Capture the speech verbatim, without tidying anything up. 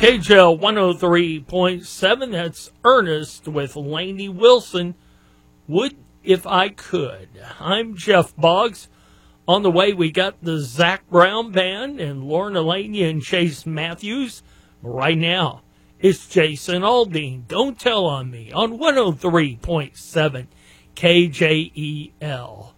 K J L one oh three point seven, that's Ernest with Lainey Wilson. Would If I Could. I'm Jeff Boggs. On the way, we got the Zach Brown Band and Lorna Laney and Chase Matthews. Right now, it's Jason Aldean. Don't Tell on Me on one oh three point seven K J E L.